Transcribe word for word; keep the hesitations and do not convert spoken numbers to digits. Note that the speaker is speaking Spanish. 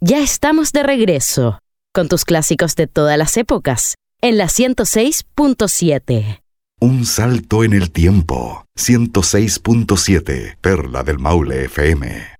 Ya estamos de regreso con tus clásicos de todas las épocas en la ciento seis punto siete. Un salto en el tiempo. ciento seis punto siete, Perla del Maule F M.